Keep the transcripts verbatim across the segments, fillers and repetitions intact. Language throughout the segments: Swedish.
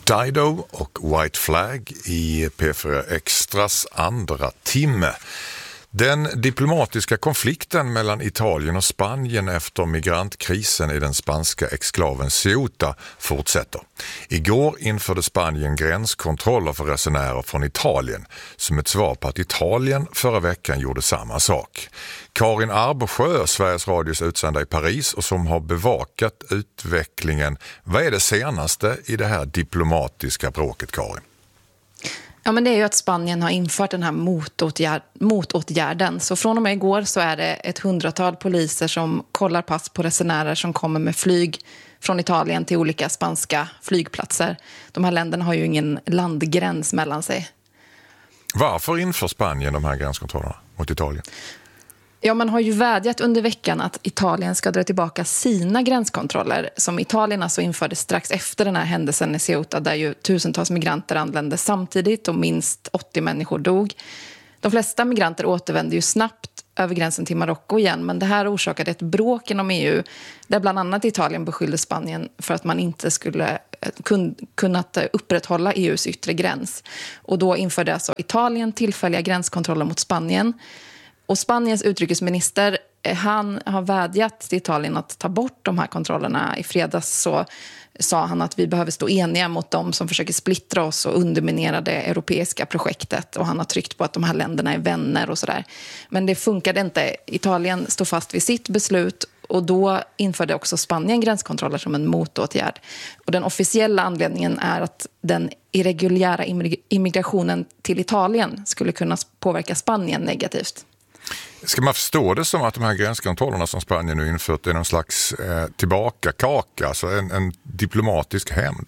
Dido och White Flag i P fyra Extras andra timme. Den diplomatiska konflikten mellan Italien och Spanien efter migrantkrisen i den spanska exklaven Ceuta fortsätter. Igår införde Spanien gränskontroller för resenärer från Italien som ett svar på att Italien förra veckan gjorde samma sak. Karin Arbesjö, Sveriges Radios utsända i Paris och som har bevakat utvecklingen. Vad är det senaste i det här diplomatiska bråket, Karin? Ja, men det är ju att Spanien har infört den här motåtgärd, motåtgärden. Så från och med igår så är det ett hundratal poliser som kollar pass på resenärer som kommer med flyg från Italien till olika spanska flygplatser. De här länderna har ju ingen landgräns mellan sig. Varför inför Spanien de här gränskontrollerna mot Italien? Ja, man har ju vädjat under veckan att Italien ska dra tillbaka sina gränskontroller som Italien alltså införde strax efter den här händelsen i Ceuta där ju tusentals migranter anlände samtidigt och minst åttio människor dog. De flesta migranter återvände ju snabbt över gränsen till Marocko igen, men det här orsakade ett bråk inom E U där bland annat Italien beskyllde Spanien för att man inte skulle kun, kunnat upprätthålla E U:s yttre gräns. Och då införde alltså Italien tillfälliga gränskontroller mot Spanien. Och Spaniens utrikesminister, han har vädjat till Italien att ta bort de här kontrollerna. I fredags så sa han att vi behöver stå eniga mot dem som försöker splittra oss och underminera det europeiska projektet. Och han har tryckt på att de här länderna är vänner och sådär. Men det funkade inte. Italien stod fast vid sitt beslut och då införde också Spanien gränskontroller som en motåtgärd. Och den officiella anledningen är att den irreguljära immigrationen till Italien skulle kunna påverka Spanien negativt. Ska man förstå det som att de här gränskontrollerna som Spanien nu infört är någon slags eh, tillbakakaka, alltså en, en diplomatisk hämnd?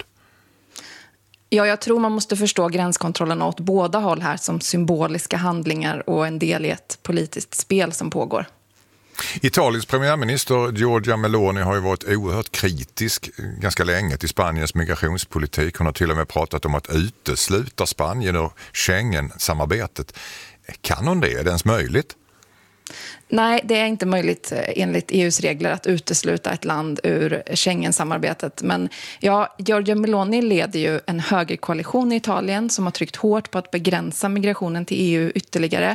Ja, jag tror man måste förstå gränskontrollerna åt båda håll här som symboliska handlingar och en del i ett politiskt spel som pågår. Italiens premiärminister Giorgia Meloni har ju varit oerhört kritisk ganska länge till Spaniens migrationspolitik. Hon har till och med pratat om att utesluta Spanien ur Schengen-samarbetet. Kan hon det? Är det ens möjligt? Nej, det är inte möjligt enligt E U:s regler att utesluta ett land ur Schengen-samearbetet. Men ja, Giorgia Meloni leder ju en högerkoalition i Italien som har tryckt hårt på att begränsa migrationen till E U ytterligare.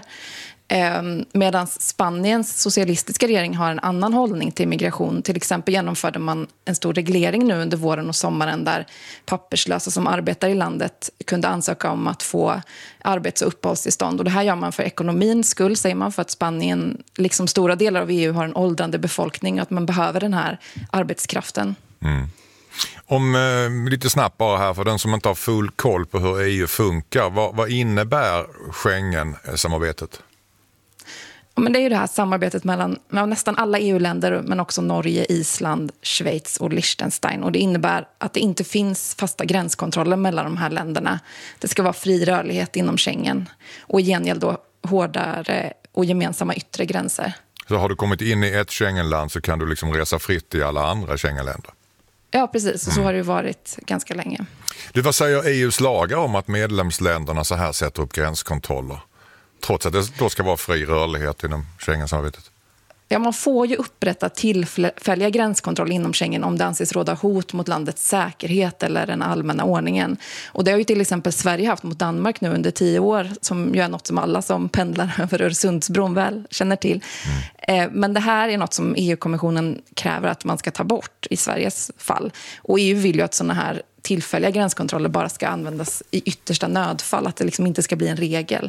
Medan Spaniens socialistiska regering har en annan hållning till migration. Till exempel genomförde man en stor reglering nu under våren och sommaren där papperslösa som arbetar i landet kunde ansöka om att få arbets- och uppehållstillstånd. Och det här gör man för ekonomins skull, säger man, för att Spanien, liksom stora delar av E U, har en åldrande befolkning och att man behöver den här arbetskraften. Mm. Om eh, lite snabbt bara här, för den som inte har full koll på hur E U funkar, vad, vad innebär Schengen-samarbetet? Ja, men det är ju det här samarbetet mellan nästan alla E U-länder men också Norge, Island, Schweiz och Liechtenstein. Och det innebär att det inte finns fasta gränskontroller mellan de här länderna. Det ska vara fri rörlighet inom Schengen och i gengäld då hårdare och gemensamma yttre gränser. Så har du kommit in i ett Schengenland så kan du liksom resa fritt i alla andra Schengenländer? Ja, precis. Och så har det varit ganska länge. Du, vad säger E U:s lagar om att medlemsländerna så här sätter upp gränskontroller? Trots att det då ska vara fri rörlighet inom Schengen-samarbetet? Ja, man får ju upprätta tillfälliga gränskontroll inom Schengen om det anses råda hot mot landets säkerhet eller den allmänna ordningen. Och det har ju till exempel Sverige haft mot Danmark nu under tio år, som ju är något som alla som pendlar över Öresundsbron väl känner till. Mm. Men det här är något som E U-kommissionen kräver att man ska ta bort i Sveriges fall. Och E U vill ju att sådana här tillfälliga gränskontroller bara ska användas i yttersta nödfall, att det liksom inte ska bli en regel.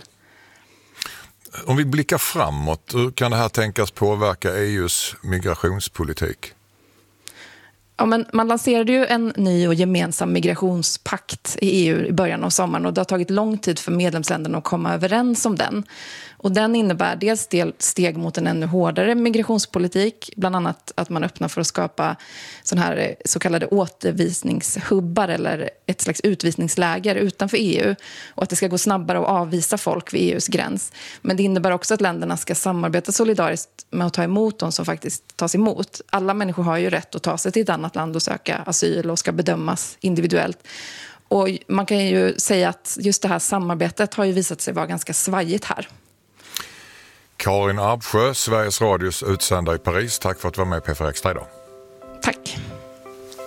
Om vi blickar framåt, hur kan det här tänkas påverka E U:s migrationspolitik? Ja, men man lanserade ju en ny och gemensam migrationspakt i E U i början av sommaren och det har tagit lång tid för medlemsländerna att komma överens om den. Och den innebär dels steg mot en ännu hårdare migrationspolitik, bland annat att man öppnar för att skapa sån här så kallade återvisningshubbar eller ett slags utvisningsläger utanför E U och att det ska gå snabbare att avvisa folk vid E U:s gräns. Men det innebär också att länderna ska samarbeta solidariskt med att ta emot de som faktiskt tas emot. Alla människor har ju rätt att ta sig till ett annat land och söka asyl och ska bedömas individuellt. Och man kan ju säga att just det här samarbetet har ju visat sig vara ganska svajigt här. Karin Arbesjö, Sveriges Radios utsända i Paris. Tack för att du var med i P fyra Extra idag. Tack.